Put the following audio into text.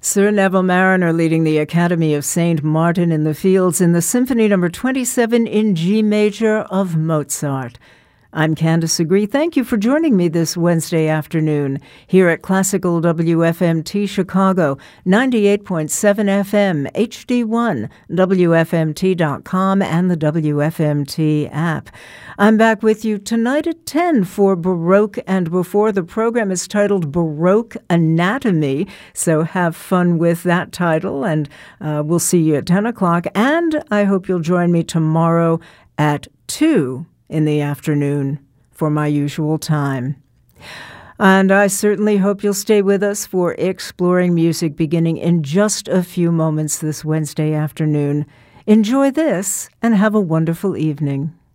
Sir Neville Marriner leading the Academy of St. Martin in the Fields in the Symphony No. 27 in G major of Mozart. I'm Candace Agree. Thank you for joining me this Wednesday afternoon here at Classical WFMT Chicago, 98.7 FM, HD1, WFMT.com, and the WFMT app. I'm back with you tonight at 10 for Baroque and Before. The program is titled Baroque Anatomy, so have fun with that title, and we'll see you at 10 o'clock. And I hope you'll join me tomorrow at 2 in the afternoon for my usual time. And I certainly hope you'll stay with us for Exploring Music beginning in just a few moments this Wednesday afternoon. Enjoy this and have a wonderful evening.